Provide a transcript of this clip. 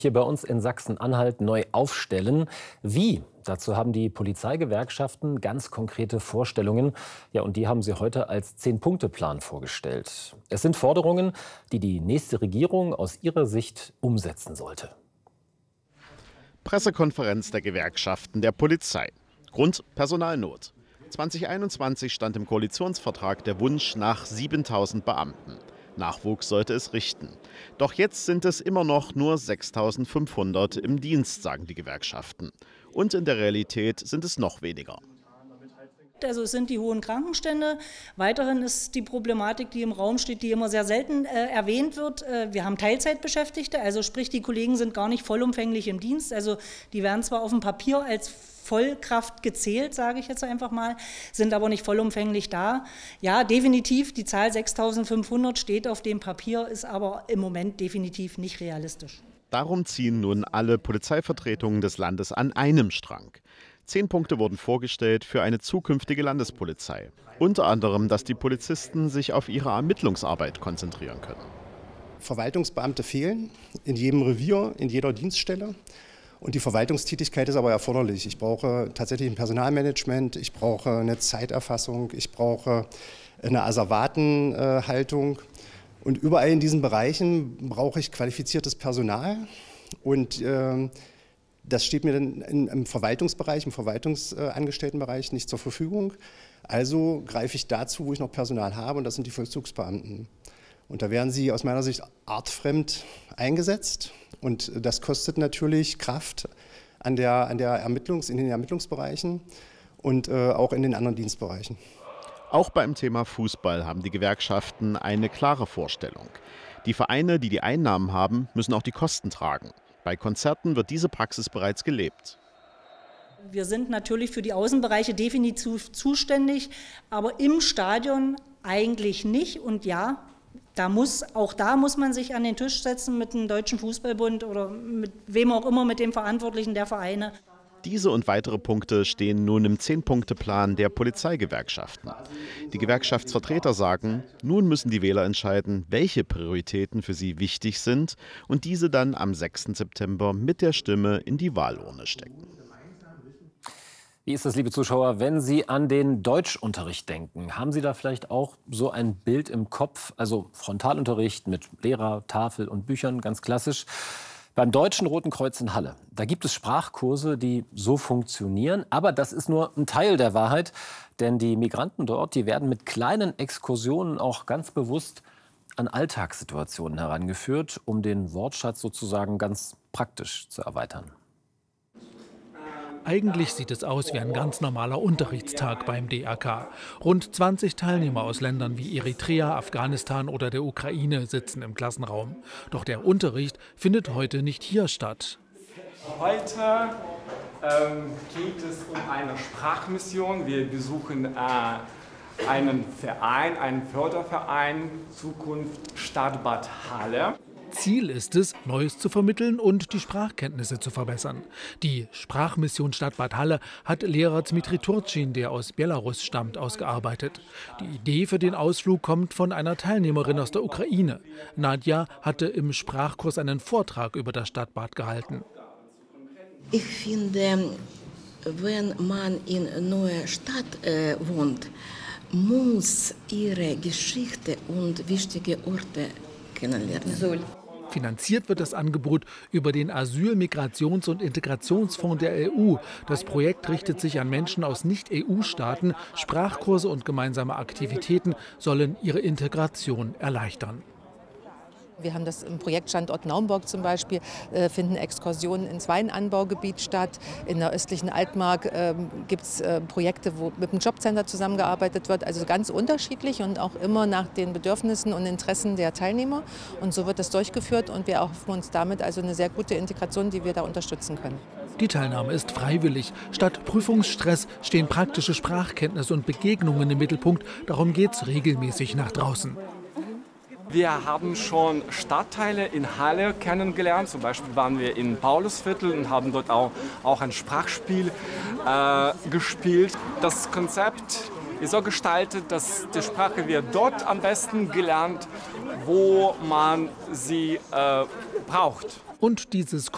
Hier bei uns in Sachsen-Anhalt neu aufstellen. Wie? Dazu haben die Polizeigewerkschaften ganz konkrete Vorstellungen. Ja, und die haben sie heute als 10-Punkte-Plan vorgestellt. Es sind Forderungen, die die nächste Regierung aus ihrer Sicht umsetzen sollte. Pressekonferenz der Gewerkschaften der Polizei. Grund: Personalnot. 2021 stand im Koalitionsvertrag der Wunsch nach 7.000 Beamten. Nachwuchs sollte es richten. Doch jetzt sind es immer noch nur 6.500 im Dienst, sagen die Gewerkschaften. Und in der Realität sind es noch weniger. Also es sind die hohen Krankenstände. Weiterhin ist die Problematik, die im Raum steht, die immer sehr selten erwähnt wird. Wir haben Teilzeitbeschäftigte, also sprich, die Kollegen sind gar nicht vollumfänglich im Dienst. Also die werden zwar auf dem Papier als Vollkraft gezählt, sage ich jetzt einfach mal, sind aber nicht vollumfänglich da. Ja, definitiv, die Zahl 6.500 steht auf dem Papier, ist aber im Moment definitiv nicht realistisch. Darum ziehen nun alle Polizeivertretungen des Landes an einem Strang. 10 Punkte wurden vorgestellt für eine zukünftige Landespolizei. Unter anderem, dass die Polizisten sich auf ihre Ermittlungsarbeit konzentrieren können. Verwaltungsbeamte fehlen in jedem Revier, in jeder Dienststelle. Und die Verwaltungstätigkeit ist aber erforderlich. Ich brauche tatsächlich ein Personalmanagement, ich brauche eine Zeiterfassung, ich brauche eine Asservatenhaltung. Und überall in diesen Bereichen brauche ich qualifiziertes Personal. Und das steht mir dann im Verwaltungsbereich, im Verwaltungsangestelltenbereich nicht zur Verfügung. Also greife ich dazu, wo ich noch Personal habe, und das sind die Vollzugsbeamten. Und da werden sie aus meiner Sicht artfremd eingesetzt. Und das kostet natürlich Kraft in den Ermittlungsbereichen und auch in den anderen Dienstbereichen. Auch beim Thema Fußball haben die Gewerkschaften eine klare Vorstellung. Die Vereine, die die Einnahmen haben, müssen auch die Kosten tragen. Bei Konzerten wird diese Praxis bereits gelebt. Wir sind natürlich für die Außenbereiche definitiv zuständig, aber im Stadion eigentlich nicht. Und ja, auch da muss man sich an den Tisch setzen mit dem Deutschen Fußballbund oder mit wem auch immer, mit dem Verantwortlichen der Vereine. Diese und weitere Punkte stehen nun im 10-Punkte-Plan der Polizeigewerkschaften. Die Gewerkschaftsvertreter sagen, nun müssen die Wähler entscheiden, welche Prioritäten für sie wichtig sind und diese dann am 6. September mit der Stimme in die Wahlurne stecken. Wie ist das, liebe Zuschauer, wenn Sie an den Deutschunterricht denken? Haben Sie da vielleicht auch so ein Bild im Kopf? Also Frontalunterricht mit Lehrer, Tafel und Büchern, ganz klassisch. Beim Deutschen Roten Kreuz in Halle, da gibt es Sprachkurse, die so funktionieren. Aber das ist nur ein Teil der Wahrheit. Denn die Migranten dort, die werden mit kleinen Exkursionen auch ganz bewusst an Alltagssituationen herangeführt, um den Wortschatz sozusagen ganz praktisch zu erweitern. Eigentlich sieht es aus wie ein ganz normaler Unterrichtstag beim DRK. Rund 20 Teilnehmer aus Ländern wie Eritrea, Afghanistan oder der Ukraine sitzen im Klassenraum. Doch der Unterricht findet heute nicht hier statt. Heute geht es um eine Sprachmission. Wir besuchen einen Verein, einen Förderverein Zukunft Stadt Bad Halle. Ziel ist es, Neues zu vermitteln und die Sprachkenntnisse zu verbessern. Die Sprachmission Stadt Bad Halle hat Lehrer Dmitri Turchin, der aus Belarus stammt, ausgearbeitet. Die Idee für den Ausflug kommt von einer Teilnehmerin aus der Ukraine. Nadja hatte im Sprachkurs einen Vortrag über das Stadtbad gehalten. Ich finde, wenn man in einer neuen Stadt wohnt, muss ihre Geschichte und wichtige Orte kennenlernen. Finanziert wird das Angebot über den Asyl-, Migrations- und Integrationsfonds der EU. Das Projekt richtet sich an Menschen aus Nicht-EU-Staaten. Sprachkurse und gemeinsame Aktivitäten sollen ihre Integration erleichtern. Wir haben das im Projektstandort Naumburg zum Beispiel, finden Exkursionen ins Weinanbaugebiet statt. In der östlichen Altmark gibt es Projekte, wo mit dem Jobcenter zusammengearbeitet wird. Also ganz unterschiedlich und auch immer nach den Bedürfnissen und Interessen der Teilnehmer. Und so wird das durchgeführt und wir erhoffen uns damit also eine sehr gute Integration, die wir da unterstützen können. Die Teilnahme ist freiwillig. Statt Prüfungsstress stehen praktische Sprachkenntnisse und Begegnungen im Mittelpunkt. Darum geht es regelmäßig nach draußen. Wir haben schon Stadtteile in Halle kennengelernt. Zum Beispiel waren wir in Paulusviertel und haben dort auch ein Sprachspiel gespielt. Das Konzept ist so gestaltet, dass die Sprache wird dort am besten gelernt, wo man sie braucht. Und dieses